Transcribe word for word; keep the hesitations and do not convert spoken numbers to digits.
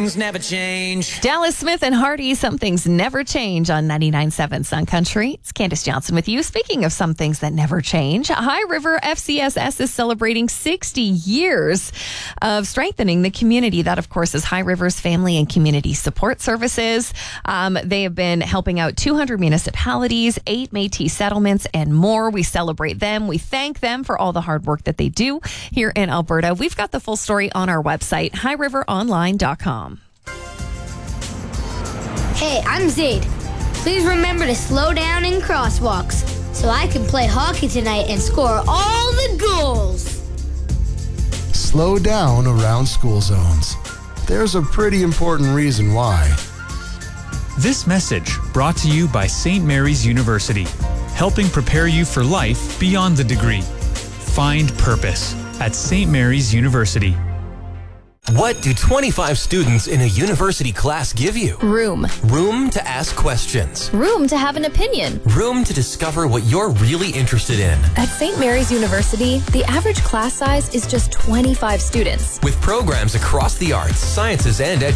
things never change. Dallas Smith and Hardy, Some Things Never Change on ninety-nine point seven Sun Country. It's Candace Johnson with you. Speaking of some things that never change, High River F C S S is celebrating sixty years of strengthening the community. That, of course, is High River's Family and Community Support Services. Um, they have been helping out two hundred municipalities, eight Métis settlements, and more. We celebrate them. We thank them for all the hard work that they do here in Alberta. We've got the full story on our website, high river online dot com. Hey, I'm Zaid. Please remember to slow down in crosswalks so I can play hockey tonight and score all the goals. Slow down around school zones. There's a pretty important reason why. This message brought to you by Saint Mary's University, helping prepare you for life beyond the degree. Find purpose at Saint Mary's University. What do twenty-five students in a university class give you? Room. Room to ask questions. Room to have an opinion. Room to discover what you're really interested in. At Saint Mary's University, the average class size is just twenty-five students. With programs across the arts, sciences, and education.